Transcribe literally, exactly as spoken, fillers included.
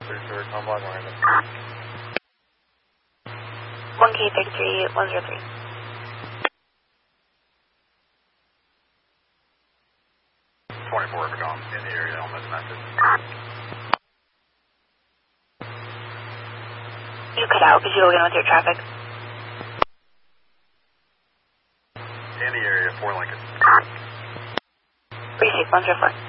Pretty sure it's on block line. one K thirty-three, one zero three. twenty-four Evercom in the area on this message. You cut out. Could you go again with your traffic? In the area, four Lincoln. Receive, one zero four.